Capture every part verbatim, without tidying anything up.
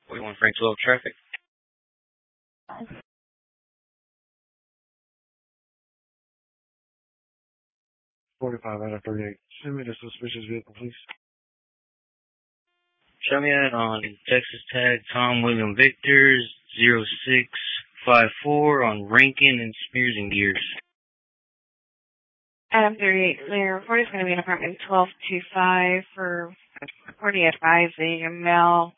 forty-one Frank twelve traffic. forty-five out of thirty-eight. Send me the suspicious vehicle, please. Show me that on Texas tag Tom William Victor zero six five four on Rankin and Spears and Gears. Adam thirty-eight clear. Report is going to be in apartment twelve two five for forty advising a male.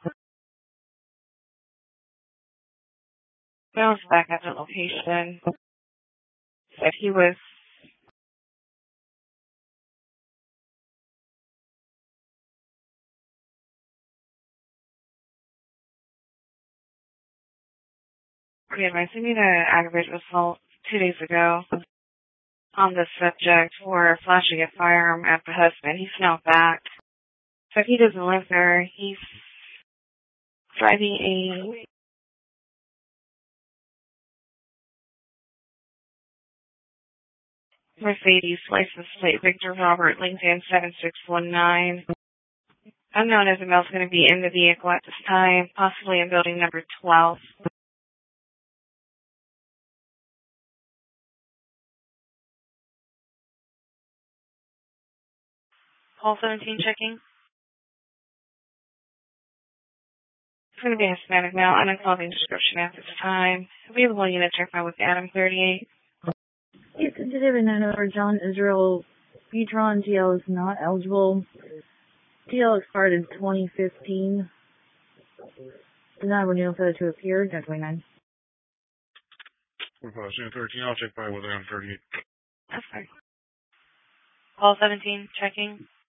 Male's back at the location. Said he was pretty advising me to aggravated assault two days ago on the subject for flashing a firearm at the husband. He's now back. So he doesn't live there. He's driving a Mercedes license plate Victor Robert Lincoln seven six one nine. Unknown as the male's going to be in the vehicle at this time, possibly in building number twelve. Call seventeen checking. It's going to be a Hispanic male, unclothing description at this time. Available unit check by with Adam thirty-eight. Yes, tentative and none over John Israel Petron. G L is not eligible. G L expired in twenty fifteen. Denied renewal for the to appear. ten twenty-nine. forty-five, thirteen. I'll check by with Adam thirty-eight. That's fine. Call seventeen checking.